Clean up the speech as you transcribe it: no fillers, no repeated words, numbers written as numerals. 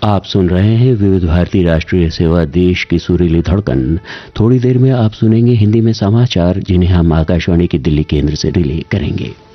आप सुन रहे हैं विविध भारती राष्ट्रीय सेवा, देश की सुरीली धड़कन। थोड़ी देर में आप सुनेंगे हिंदी में समाचार, जिन्हें हम आकाशवाणी के दिल्ली केंद्र से रिले करेंगे।